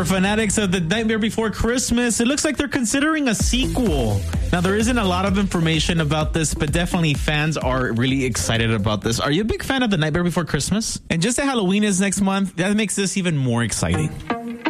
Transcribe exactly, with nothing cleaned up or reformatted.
for fanatics of The Nightmare Before Christmas, it looks like they're considering a sequel. Now, there isn't a lot of information about this, but definitely fans are really excited about this. Are you a big fan of The Nightmare Before Christmas? And just that Halloween is next month, that makes this even more exciting.